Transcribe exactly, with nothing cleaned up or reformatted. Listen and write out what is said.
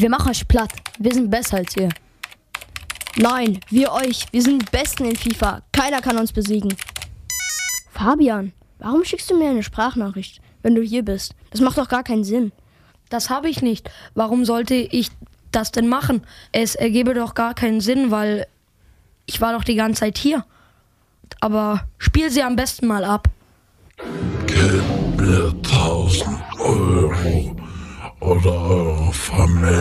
Wir machen euch platt. Wir sind besser als ihr. Nein, wir euch. Wir sind die Besten in FIFA. Keiner kann uns besiegen. Fabian, warum schickst du mir eine Sprachnachricht, wenn du hier bist? Das macht doch gar keinen Sinn. Das habe ich nicht. Warum sollte ich das denn machen? Es ergebe doch gar keinen Sinn, weil ich war doch die ganze Zeit hier. Aber spiel sie am besten mal ab. Gebt mir tausend Euro oder eure Familie.